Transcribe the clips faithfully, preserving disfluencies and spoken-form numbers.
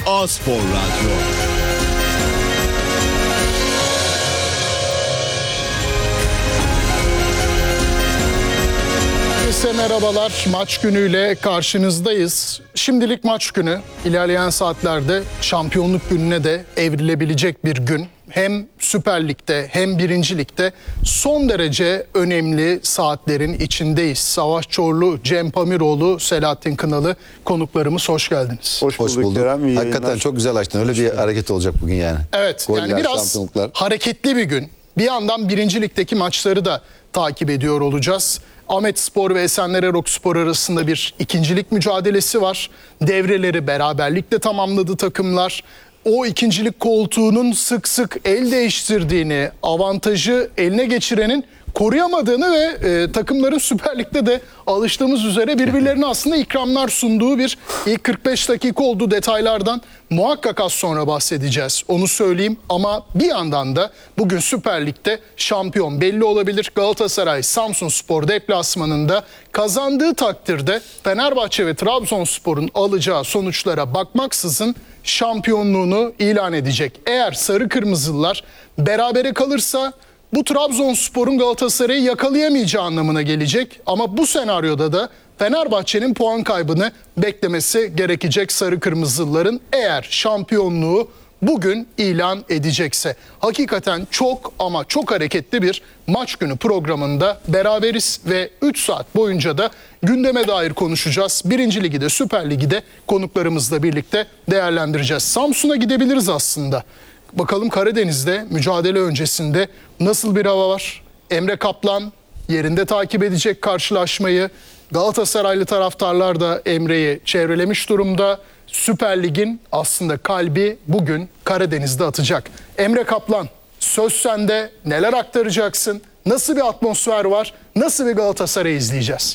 A-Spor Radyo. Herkese merhabalar. Maç günüyle karşınızdayız. Şimdilik maç günü. İlerleyen saatlerde şampiyonluk gününe de evrilebilecek bir gün. Hem Süper Lig'de hem Birinci Lig'de son derece önemli saatlerin içindeyiz. Savaş Çorlu, Cem Pamiroğlu, Selahattin Kınalı konuklarımız, hoş geldiniz. Hoş bulduk. Hoş bulduk. Kerem, iyi Hakikaten yayınlar. çok güzel açtın. Öyle bir hareket olacak bugün yani. Evet, Goller, yani biraz şampiyonluklar. hareketli bir gün. Bir yandan Birinci Lig'deki maçları da takip ediyor olacağız. Ahmetspor ve Esenler Erokspor arasında bir ikincilik mücadelesi var. Devreleri beraberlikle tamamladı takımlar. O ikincilik koltuğunun sık sık el değiştirdiğini, avantajı eline geçirenin koruyamadığını ve e, takımların Süper Lig'de de alıştığımız üzere birbirlerine aslında ikramlar sunduğu bir ilk kırk beş dakika oldu. Detaylardan muhakkak az sonra bahsedeceğiz. Onu söyleyeyim, ama bir yandan da bugün Süper Lig'de şampiyon belli olabilir. Galatasaray Samsunspor deplasmanında kazandığı takdirde Fenerbahçe ve Trabzonspor'un alacağı sonuçlara bakmaksızın şampiyonluğunu ilan edecek. Eğer sarı kırmızılar berabere kalırsa bu Trabzonspor'un Galatasaray'ı yakalayamayacağı anlamına gelecek. Ama bu senaryoda da Fenerbahçe'nin puan kaybını beklemesi gerekecek sarı kırmızıların, eğer şampiyonluğu bugün ilan edecekse. Hakikaten çok ama çok hareketli bir maç günü programında beraberiz ve üç saat boyunca da gündeme dair konuşacağız. Birinci Ligi de Süper Ligi de konuklarımızla birlikte değerlendireceğiz. Samsun'a gidebiliriz aslında. Bakalım Karadeniz'de mücadele öncesinde nasıl bir hava var? Emre Kaplan yerinde takip edecek karşılaşmayı. Galatasaraylı taraftarlar da Emre'yi çevrelemiş durumda. Süper Lig'in aslında kalbi bugün Karadeniz'de atacak. Emre Kaplan, söz sende. Neler aktaracaksın? Nasıl bir atmosfer var? Nasıl bir Galatasaray izleyeceğiz?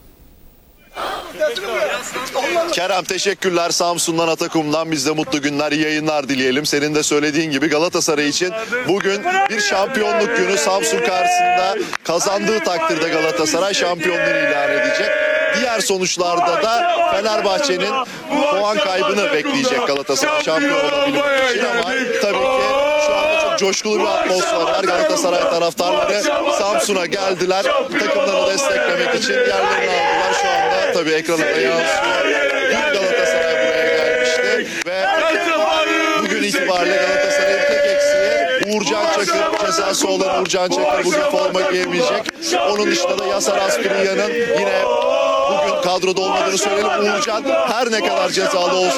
Kerem, teşekkürler. Samsun'dan, Atakum'dan biz de mutlu günler, iyi yayınlar dileyelim. Senin de söylediğin gibi Galatasaray için bugün bir şampiyonluk günü. Samsun karşısında kazandığı takdirde Galatasaray şampiyonluğunu ilan edecek. Diğer sonuçlarda da Fenerbahçe'nin puan kaybını bekleyecek Galatasaray şampiyon olabilmek için, ama tabii ki şu anda çok coşkulu bir atmosfer var. Galatasaray taraftarları Samsun'a geldiler. Takımlarını desteklemek için yerlerini aldılar. Şu anda tabii ekrana da yansıyor. Dün Galatasaray buraya gelmişti ve bugün itibariyle Galatasaray'ın tek eksiği Uğurcan Çakır. Cezası olan Uğurcan Çakır bugün forma giyemeyecek. Onun dışında da Yasar Aspiriyan'ın yine bugün kadroda olmadığını söyleyelim. Uğurcan her ne kadar cezalı olsa